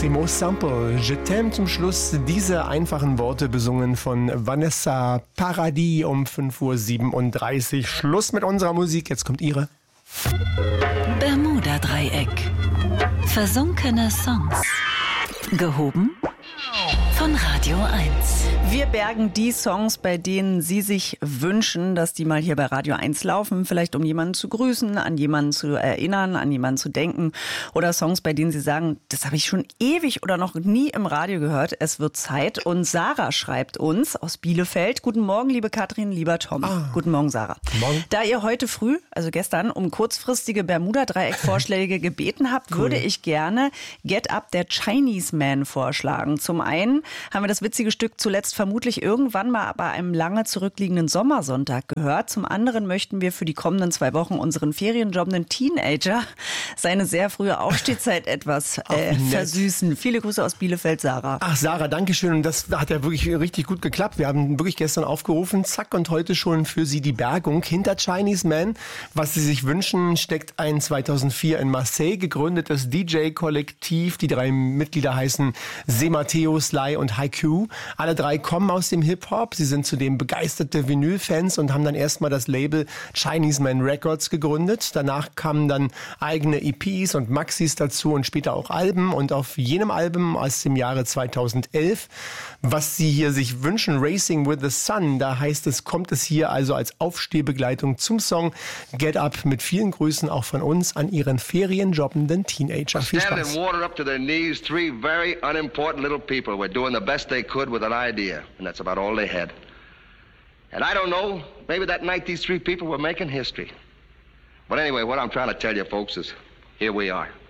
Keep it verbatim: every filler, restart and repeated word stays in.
Primo Sample, Je t'aime zum Schluss. Diese einfachen Worte besungen von Vanessa Paradis um fünf Uhr siebenunddreißig. Schluss mit unserer Musik, jetzt kommt ihre. Bermuda-Dreieck. Versunkene Songs. Gehoben von Radio eins. Wir bergen die Songs, bei denen Sie sich wünschen, dass die mal hier bei Radio eins laufen. Vielleicht um jemanden zu grüßen, an jemanden zu erinnern, an jemanden zu denken. Oder Songs, bei denen Sie sagen, das habe ich schon ewig oder noch nie im Radio gehört. Es wird Zeit. Und Sarah schreibt uns aus Bielefeld. Guten Morgen, liebe Katrin, lieber Tom. Ah. Guten Morgen, Sarah. Guten Morgen. Da ihr heute früh, also gestern, um kurzfristige Bermuda-Dreieck-Vorschläge gebeten habt, cool. würde ich gerne Get Up der Chinese Man vorschlagen. Zum einen haben wir das witzige Stück zuletzt vermutlich irgendwann mal bei einem lange zurückliegenden Sommersonntag gehört. Zum anderen möchten wir für die kommenden zwei Wochen unseren ferienjobbenden Teenager seine sehr frühe Aufstehzeit etwas äh, versüßen. Viele Grüße aus Bielefeld, Sarah. Ach, Sarah, danke schön. Und das hat ja wirklich richtig gut geklappt. Wir haben wirklich gestern aufgerufen, zack, und heute schon für Sie die Bergung hinter Chinese Man. Was Sie sich wünschen, steckt ein zweitausendvier in Marseille gegründetes D J-Kollektiv. Die drei Mitglieder heißen Se Matteo, Sly und Haiku. Alle drei kommen aus dem Hip-Hop. Sie sind zudem begeisterte Vinyl-Fans und haben dann erstmal das Label Chinese Man Records gegründet. Danach kamen dann eigene E Ps und Maxis dazu und später auch Alben. Und auf jenem Album aus dem Jahre zweitausendelf, was Sie hier sich wünschen, Racing with the Sun, da heißt es, kommt es hier also als Aufstehbegleitung zum Song Get Up mit vielen Grüßen auch von uns an Ihren ferienjobbenden Teenager. Viel Spaß. Water up to their knees, three very unimportant little people were doing the best they could with an idea, and that's about all they had. And I don't know, maybe that night these three people were making history. But anyway, what I'm trying to tell you folks is, here we are.